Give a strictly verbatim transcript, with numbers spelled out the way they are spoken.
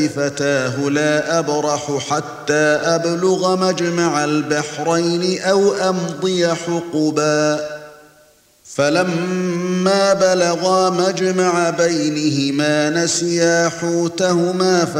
فتاه لا أبرح حتى أبلغ مجمع البحرين أو أمضي حقبا فلما بلغا مجمع بينهما نسيا حوتهما